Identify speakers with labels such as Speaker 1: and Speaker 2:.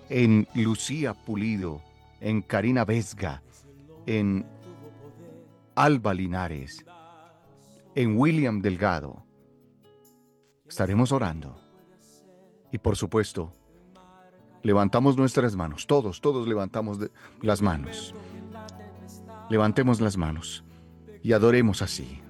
Speaker 1: en Lucía Pulido, en Karina Vesga, en Alba Linares, en William Delgado. Estaremos orando. Y por supuesto, levantamos nuestras manos. Todos levantamos las manos. Levantemos las manos y adoremos así.